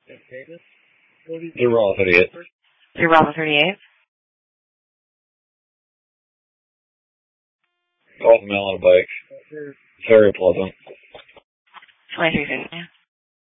Zero 38. Bravo 38. Golf male on a bike. Very pleasant. 2350.